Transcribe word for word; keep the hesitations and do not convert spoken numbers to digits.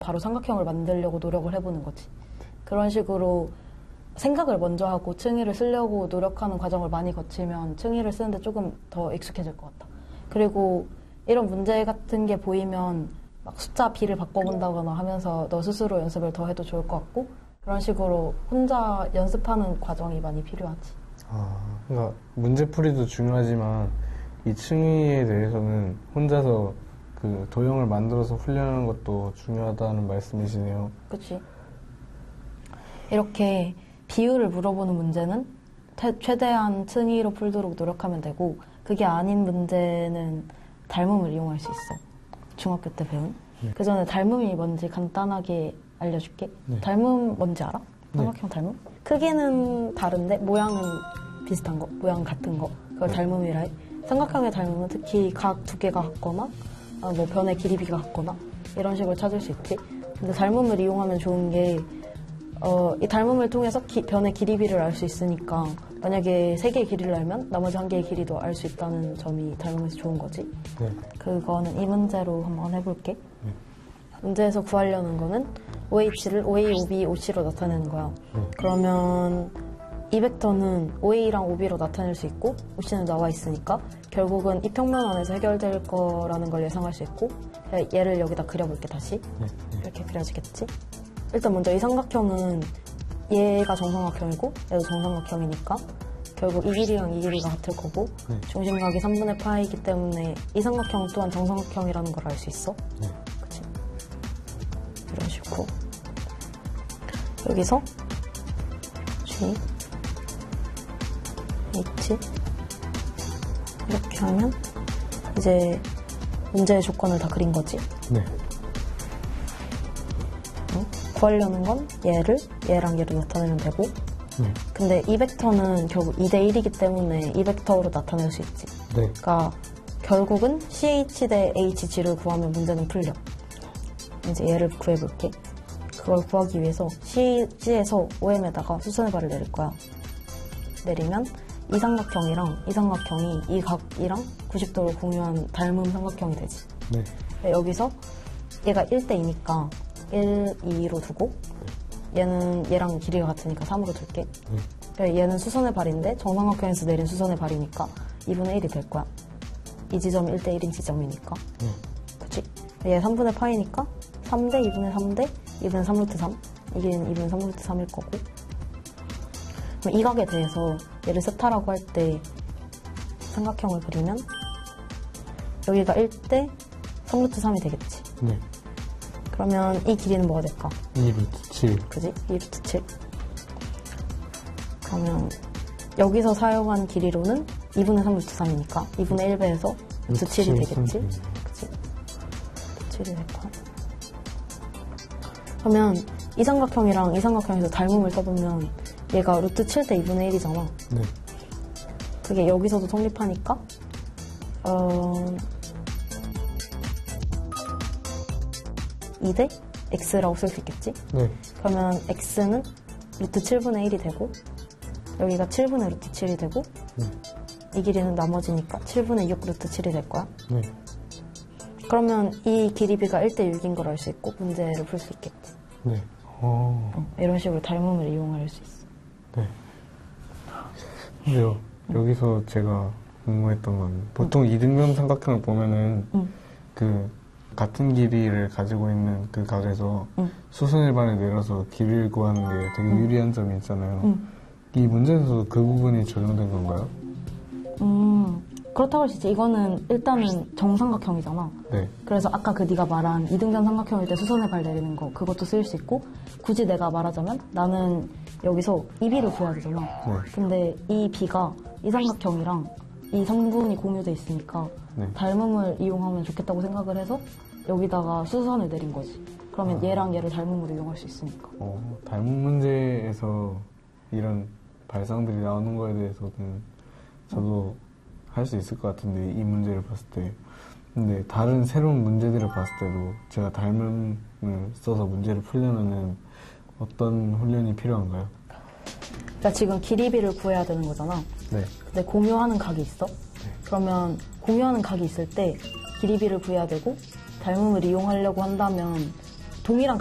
바로 삼각형을 만들려고 노력을 해보는 거지. 그런 식으로 생각을 먼저 하고 층위를 쓰려고 노력하는 과정을 많이 거치면 층위를 쓰는데 조금 더 익숙해질 것 같다. 그리고 이런 문제 같은 게 보이면 막 숫자 B를 바꿔본다거나 하면서 너 스스로 연습을 더 해도 좋을 것 같고 그런 식으로 혼자 연습하는 과정이 많이 필요하지. 아, 그러니까 문제풀이도 중요하지만 이 층위에 대해서는 혼자서 그 도형을 만들어서 훈련하는 것도 중요하다는 말씀이시네요. 그치. 이렇게 비율을 물어보는 문제는 태, 최대한 층위로 풀도록 노력하면 되고 그게 아닌 문제는 닮음을 이용할 수 있어. 중학교 때 배운. 네. 그 전에 닮음이 뭔지 간단하게 알려줄게. 네. 닮음 뭔지 알아? 네. 삼각형 닮음? 크기는 다른데 모양은 비슷한 거, 모양 같은 거. 그걸 네. 닮음이라 해. 삼각형의 닮음은 특히 각 두께가 같거나 아, 뭐 변의 길이비가 같거나 이런 식으로 찾을 수 있지. 근데 닮음을 이용하면 좋은 게 어, 이 닮음을 통해서 기, 변의 길이비를 알 수 있으니까 만약에 세 개의 길이를 알면 나머지 한 개의 길이도 알 수 있다는 점이 닮음에서 좋은 거지. 네. 그거는 이 문제로 한번 해볼게. 네. 문제에서 구하려는 거는 오에이치를 오에이, 오비, 오씨로 나타내는 거야. 네. 그러면 이 벡터는 오에이랑 오비로 나타낼 수 있고 오씨는 나와 있으니까 결국은 이 평면 안에서 해결될 거라는 걸 예상할 수 있고 얘를 여기다 그려볼게 다시. 네. 네. 이렇게 그려지겠지? 일단 먼저 이 삼각형은 얘가 정삼각형이고 얘도 정삼각형이니까 결국 이 길이랑 이 길이가 같을 거고 네. 중심각이 삼분의 파이기 때문에 이 삼각형 또한 정삼각형이라는 걸 알 수 있어. 네. 그치? 이런 식으로 여기서 G, H 이렇게 하면 이제 문제의 조건을 다 그린 거지. 네. 구하려는 건 얘를 얘랑 얘를 나타내면 되고 네. 근데 이 벡터는 결국 이 대 일이기 때문에 이 벡터로 나타낼 수 있지. 네. 그러니까 결국은 씨에이치 대 에이치지를 구하면 문제는 풀려. 이제 얘를 구해볼게. 그걸 구하기 위해서 씨지에서 오엠에다가 수선의 발을 내릴 거야. 내리면 이 삼각형이랑 이 삼각형이 이 각이랑 구십 도를 공유한 닮은 삼각형이 되지. 네. 여기서 얘가 일 대 이니까 일, 이로 두고 얘는 얘랑 길이가 같으니까 삼으로 둘게. 네. 얘는 수선의 발인데 정삼각형에서 내린 수선의 발이니까 이분의 일이 될 거야. 이 지점이 일 대 일인 지점이니까. 네. 그치? 얘 삼분의 파이니까 삼 대 이분의 삼 대 이분의 삼 루트 삼. 이게 이분의 삼 루트 삼일 거고. 그럼 이 각에 대해서 얘를 세타라고 할 때 삼각형을 그리면 여기가 일 대 삼 루트 삼이 되겠지. 네. 그러면 이 길이는 뭐가 될까? 이 루트 칠. 그지? 이 루트 칠. 그러면 여기서 사용한 길이로는 이분의 삼 루트 삼이니까 이분의 일 배에서 루트 칠이 되겠지? 그치? 루트 칠이 될 거야. 그러면 이 삼각형이랑 이 삼각형에서 닮음을 써보면 얘가 루트 칠 대 이분의 일이잖아. 네. 그게 여기서도 성립하니까 어... 이 대 X라고 쓸 수 있겠지? 네. 그러면 X는 루트 칠분의 일이 되고 여기가 칠분의 루트 칠이 되고 네. 이 길이는 나머지니까 칠분의 육 루트 칠이 될 거야. 네. 그러면 이 길이비가 일 대 육인 걸 알 수 있고 문제를 풀 수 있겠지. 네. 어. 어, 이런 식으로 닮음을 이용할 수 있어. 네. 근데요, 응. 여기서 제가 궁금했던 건 보통 응. 이등변 삼각형을 보면은 응. 그 같은 길이를 가지고 있는 그 각에서 응. 수선의 반을 내려서 길이를 구하는 게 되게 응. 유리한 점이 있잖아요. 응. 이 문제에서 그 부분이 적용된 건가요? 음, 그렇다고 할 수 있지. 이거는 일단은 정삼각형이잖아. 네. 그래서 아까 그 네가 말한 이등변 삼각형일 때 수선의 발 내리는 거 그것도 쓰일 수 있고 굳이 내가 말하자면 나는 여기서 이 비를 구해야 되잖아. 네. 근데 이 비가 이 삼각형이랑 이 삼분이 공유돼 있으니까 네. 닮음을 이용하면 좋겠다고 생각을 해서 여기다가 수선을 내린 거지. 그러면 아. 얘랑 얘를 닮음으로 이용할 수 있으니까. 어, 닮음 문제에서 이런 발상들이 나오는 거에 대해서는 저도 할 수 있을 것 같은데 이 문제를 봤을 때 근데 다른 새로운 문제들을 봤을 때도 제가 닮음을 써서 문제를 풀려면은 어떤 훈련이 필요한가요? 그러니까 지금 길이비를 구해야 되는 거잖아. 네. 근데 공유하는 각이 있어. 네. 그러면 공유하는 각이 있을 때 길이비를 구해야 되고 닮음을 이용하려고 한다면 동이랑